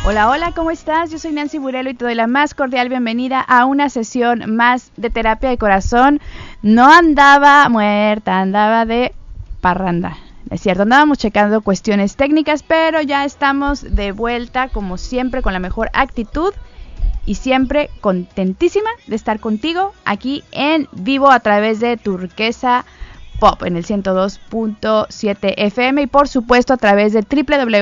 Hola, hola, ¿cómo estás? Yo soy Nancy Burelo y te doy la más cordial bienvenida a una sesión más de terapia de corazón. No andaba muerta, andaba de parranda. Es cierto, andábamos checando cuestiones técnicas, pero ya estamos de vuelta, como siempre, con la mejor actitud y siempre contentísima de estar contigo aquí en vivo a través de Turquesa Pop en el 102.7 FM y por supuesto a través de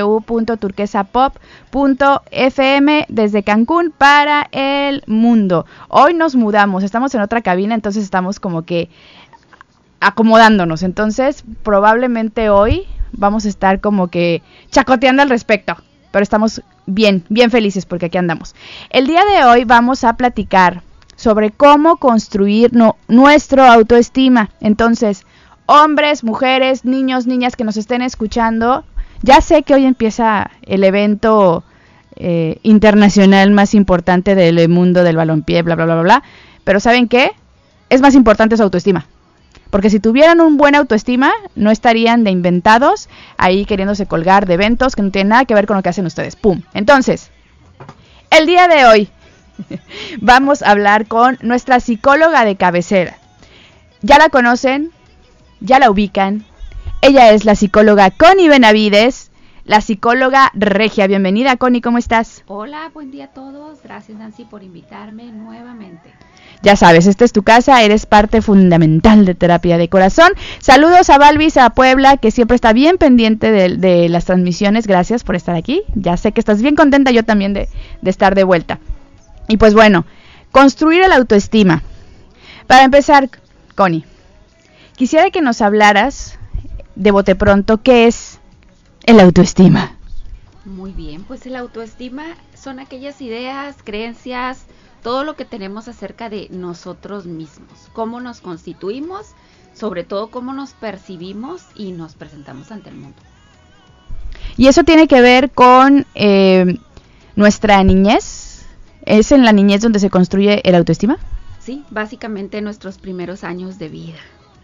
www.turquesapop.fm desde Cancún para el mundo. Hoy nos mudamos, estamos en otra cabina, entonces estamos como que acomodándonos, entonces probablemente hoy vamos a estar como que chacoteando al respecto, pero estamos bien felices porque aquí andamos. El día de hoy vamos a platicar sobre cómo construir nuestro autoestima. Entonces, hombres, mujeres, niños, niñas que nos estén escuchando, ya sé que hoy empieza el evento internacional más importante del mundo del balompié, bla, bla, bla, bla, bla, pero ¿saben qué? Es más importante su autoestima. Porque si tuvieran un buen autoestima, no estarían de inventados ahí queriéndose colgar de eventos que no tienen nada que ver con lo que hacen ustedes. ¡Pum! Entonces, el día de hoy vamos a hablar con nuestra psicóloga de cabecera. Ya la conocen, ya la ubican. Ella es la psicóloga Connie Benavides, la psicóloga regia. Bienvenida, Connie, ¿cómo estás? Hola, buen día a todos. Gracias, Nancy, por invitarme nuevamente. Ya sabes, esta es tu casa, eres parte fundamental de Terapia de Corazón. Saludos a Balvis, a Puebla, que siempre está bien pendiente de las transmisiones. Gracias por estar aquí. Ya sé que estás bien contenta, yo también de estar de vuelta. Y pues bueno, construir el autoestima. Para empezar, Connie, quisiera que nos hablaras de bote pronto qué es el autoestima. Muy bien, pues el autoestima son aquellas ideas, creencias, todo lo que tenemos acerca de nosotros mismos, cómo nos constituimos, sobre todo cómo nos percibimos y nos presentamos ante el mundo. Y eso tiene que ver con nuestra niñez. ¿Es en la niñez donde se construye el autoestima? Sí, básicamente nuestros primeros años de vida.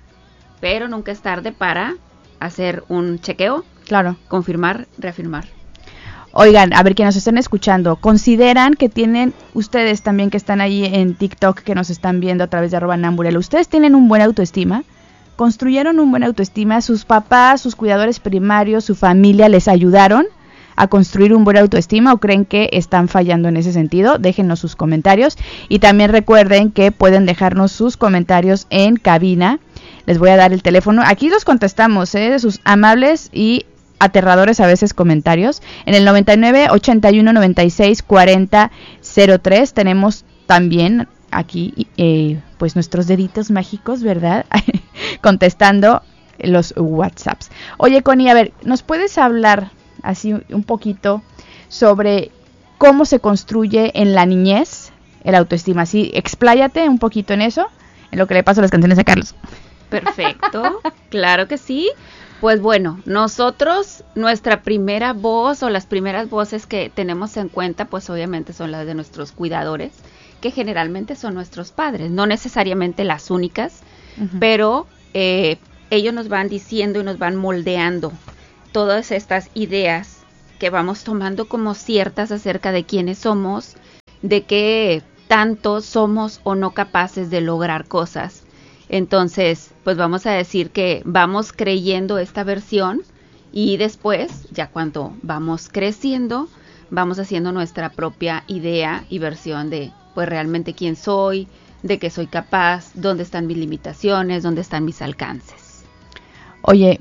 Pero nunca es tarde para hacer un chequeo, claro, confirmar, reafirmar. Oigan, a ver, que nos estén escuchando, ¿consideran que tienen, ustedes también que están ahí en TikTok, que nos están viendo a través de @Namburelo, ustedes tienen un buen autoestima? ¿Construyeron un buen autoestima? ¿Sus papás, sus cuidadores primarios, su familia les ayudaron a construir un buen autoestima o creen que están fallando en ese sentido? Déjennos sus comentarios y también recuerden que pueden dejarnos sus comentarios en cabina. Les voy a dar el teléfono, aquí los contestamos, sus amables y aterradores a veces comentarios, en el 99 81 96 40 03. Tenemos también aquí pues nuestros deditos mágicos, ¿verdad? Contestando los WhatsApps. Oye, Connie, a ver, ¿nos puedes hablar así un poquito sobre cómo se construye en la niñez el autoestima? Así, expláyate un poquito en eso, en lo que le paso las canciones a Carlos. Perfecto, claro que sí. Pues bueno, nosotros, nuestra primera voz o las primeras voces que tenemos en cuenta, pues obviamente son las de nuestros cuidadores, que generalmente son nuestros padres, no necesariamente las únicas, pero ellos nos van diciendo y nos van moldeando todas estas ideas que vamos tomando como ciertas acerca de quiénes somos, de qué tanto somos o no capaces de lograr cosas. Entonces, pues vamos a decir que vamos creyendo esta versión y después, ya cuando vamos creciendo, vamos haciendo nuestra propia idea y versión de, pues realmente quién soy, de qué soy capaz, dónde están mis limitaciones, dónde están mis alcances. Oye,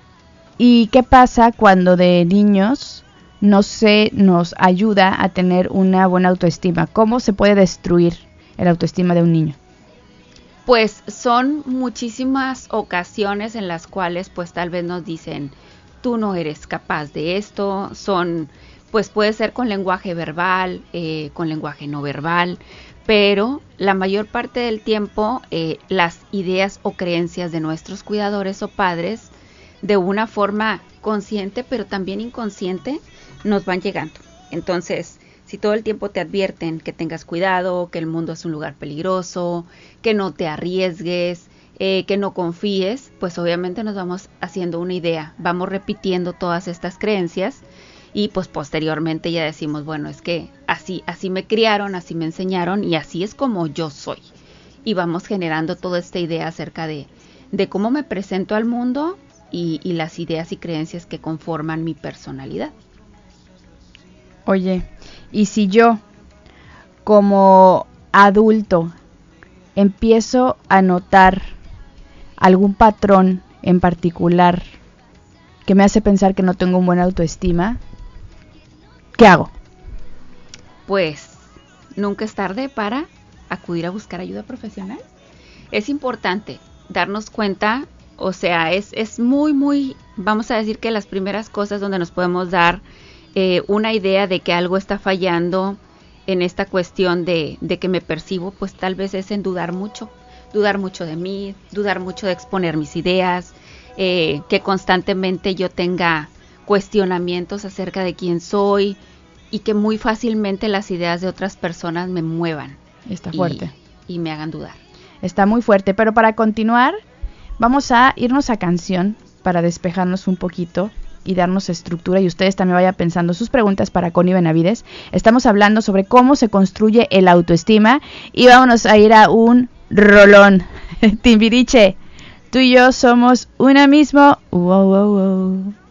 ¿y qué pasa cuando de niños no se nos ayuda a tener una buena autoestima? ¿Cómo se puede destruir el autoestima de un niño? Pues son muchísimas ocasiones en las cuales pues tal vez nos dicen, tú no eres capaz de esto, pues puede ser con lenguaje verbal, con lenguaje no verbal, pero la mayor parte del tiempo las ideas o creencias de nuestros cuidadores o padres, de una forma consciente pero también inconsciente, nos van llegando. Entonces, si todo el tiempo te advierten que tengas cuidado, que el mundo es un lugar peligroso, que no te arriesgues, que no confíes, pues obviamente nos vamos haciendo una idea, vamos repitiendo todas estas creencias Y pues posteriormente ya decimos, bueno, es que así me criaron, así me enseñaron y así es como yo soy. Y vamos generando toda esta idea acerca de cómo me presento al mundo y las ideas y creencias que conforman mi personalidad. Oye, ¿y si yo como adulto empiezo a notar algún patrón en particular que me hace pensar que no tengo un buen autoestima, ¿qué hago? Pues nunca es tarde para acudir a buscar ayuda profesional. Es importante darnos cuenta, o sea, es muy, vamos a decir que las primeras cosas donde nos podemos dar una idea de que algo está fallando en esta cuestión de que me percibo, pues tal vez es en dudar mucho de mí, dudar mucho de exponer mis ideas, que constantemente yo tenga cuestionamientos acerca de quién soy y que muy fácilmente las ideas de otras personas me muevan. Está fuerte. Y me hagan dudar. Está muy fuerte, pero para continuar vamos a irnos a canción para despejarnos un poquito y darnos estructura, y ustedes también vayan pensando sus preguntas para Connie Benavides. Estamos hablando sobre cómo se construye el autoestima y vámonos a ir a un rolón. Timbiriche, tú y yo somos una mismo. Wow, wow, wow.